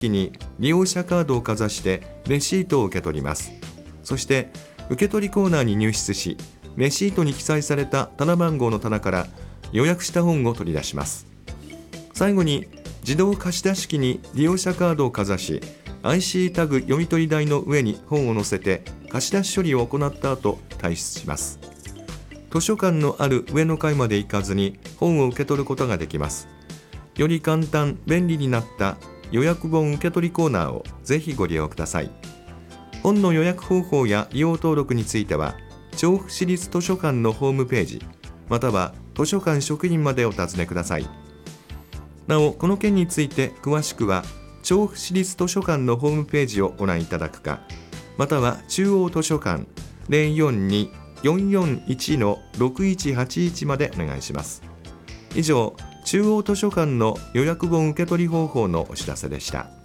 機に利用者カードをかざしてレシートを受け取ります。そして受け取りコーナーに入室し、レシートに記載された棚番号の棚から予約した本を取り出します。最後に自動貸出機に利用者カードをかざし、 IC タグ読み取り台の上に本を載せて貸し出し処理を行った後退出します。図書館のある上の階まで行かずに本を受け取ることができます。より簡単便利になった予約本受け取りコーナーをぜひご利用ください。本の予約方法や利用登録については調布市立図書館のホームページまたは図書館職員までお尋ねください。なおこの件について詳しくは調布市立図書館のホームページをご覧いただくか、または中央図書館 042-441-6181 までお願いします。以上、中央図書館の予約本受け取り方法のお知らせでした。